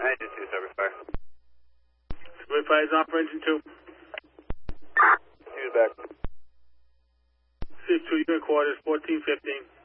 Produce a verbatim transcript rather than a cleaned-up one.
Engine two, Subway Fire. Subway Fire is on for engine two. Two back. six two, unit quarters, fourteen fifteen.